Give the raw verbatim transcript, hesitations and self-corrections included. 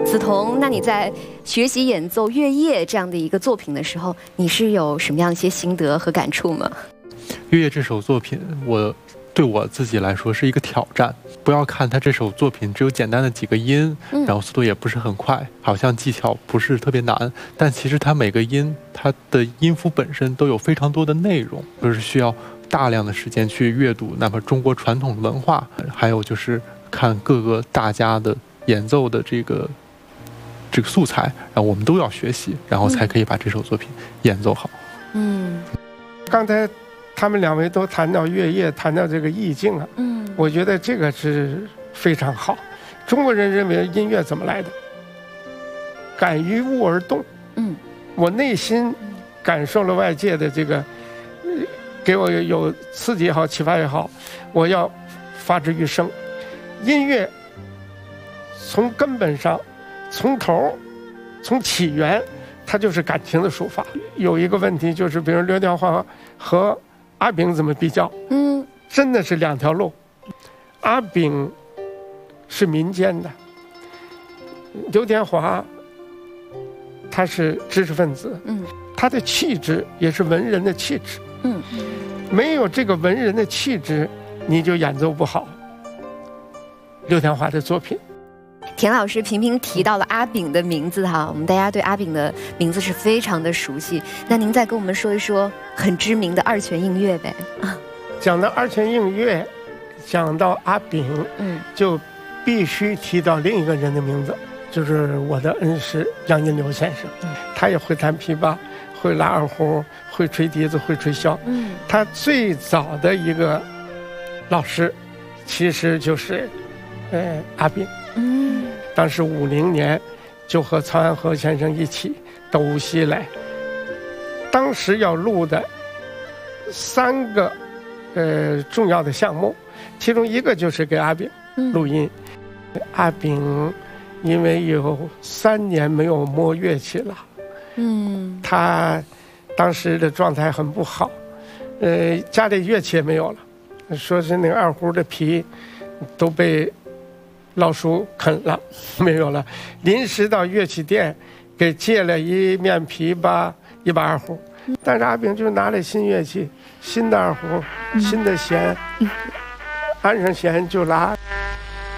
梓潼，那你在学习演奏《月夜》这样的一个作品的时候，你是有什么样一些心得和感触吗？ 《月夜》这首作品，我对我自己来说是一个挑战。不要看它这首作品只有简单的几个音，然后速度也不是很快，好像技巧不是特别难，但其实它每个音，它的音符本身都有非常多的内容，就是需要大量的时间去阅读，哪怕中国传统文化，还有就是看各个大家的演奏的这个这个素材，然后我们都要学习，然后才可以把这首作品演奏好。 嗯，刚才他们两位都谈到月夜，谈到这个意境啊，嗯，我觉得这个是非常好。中国人认为音乐怎么来的？感于物而动。嗯，我内心感受了外界的这个，给我有刺激也好，启发也好，我要发之于声。音乐从根本上，从头，从起源，它就是感情的抒发。有一个问题就是，比如刘天华和阿炳怎么比较？嗯，真的是两条路。阿炳是民间的，刘天华他是知识分子，嗯，他的气质也是文人的气质，嗯，没有这个文人的气质，你就演奏不好刘天华的作品。 田老师频频提到了阿炳的名字哈，我们大家对阿炳的名字是非常的熟悉。那您再跟我们说一说很知名的二泉映月呗？啊， 讲到二泉映月，讲到阿炳，嗯，就必须提到另一个人的名字，就是我的恩师杨荫柳先生。嗯，他也会弹琵琶，会拉二胡，会吹笛子，会吹箫。嗯，他最早的一个老师，其实就是呃阿炳。嗯，当时五零年就和曹安和先生一起到无锡来，当时要录的三个呃重要的项目，其中一个就是给阿炳录音。嗯，阿炳因为有三年没有摸乐器了，嗯，他当时的状态很不好，呃，家里乐器也没有了，说是那个二胡的皮都被老鼠啃了，没有了。临时到乐器店给借了一面琵琶，一把二胡。但是阿炳就拿了新乐器，新的二胡，新的弦，安上弦就拉。